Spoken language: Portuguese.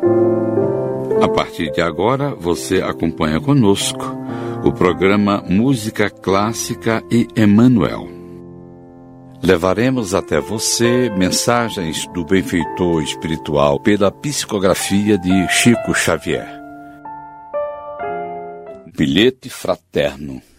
A partir de agora, você acompanha conosco o programa Música Clássica e Emmanuel. Levaremos até você mensagens do benfeitor espiritual pela psicografia de Chico Xavier. Bilhete fraterno.